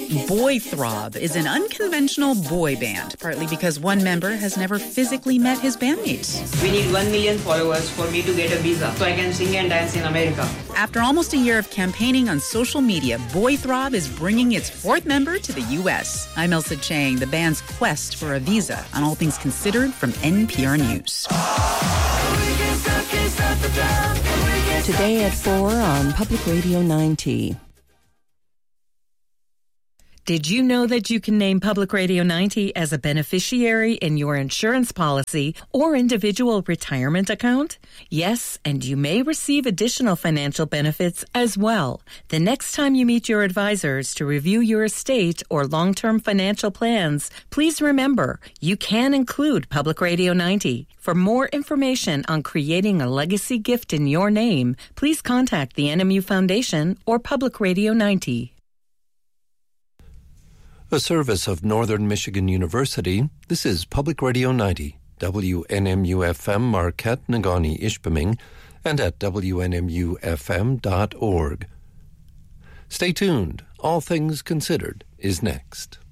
Boy Throb is an unconventional boy band, partly because one member has never physically met his bandmates. We need 1 million followers for me to get a visa so I can sing and dance in America. After almost a year of campaigning on social media, Boy Throb is bringing its fourth member to the U.S. I'm Elsa Chang, the band's quest for a visa on All Things Considered from NPR News. Today at 4 on Public Radio 9T. Did you know that you can name Public Radio 90 as a beneficiary in your insurance policy or individual retirement account? Yes, and you may receive additional financial benefits as well. The next time you meet your advisors to review your estate or long-term financial plans, please remember you can include Public Radio 90. For more information on creating a legacy gift in your name, please contact the NMU Foundation or Public Radio 90. A service of Northern Michigan University, this is Public Radio 90, WNMU-FM Marquette, Negaunee, Ishpeming, and at WNMUFM.org. Stay tuned. All Things Considered is next.